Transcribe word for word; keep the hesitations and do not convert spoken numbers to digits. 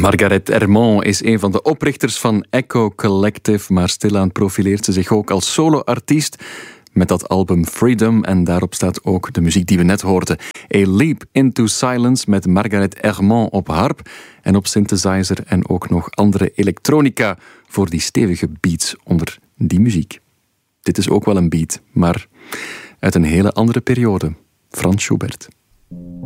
Margaret Hermon is een van de oprichters van Echo Collective, maar stilaan profileert ze zich ook als solo-artiest met dat album Freedom. En daarop staat ook de muziek die we net hoorden. A Leap into Silence met Margaret Hermon op harp en op synthesizer en ook nog andere elektronica voor die stevige beats onder die muziek. Dit is ook wel een beat, maar uit een hele andere periode. Franz Schubert.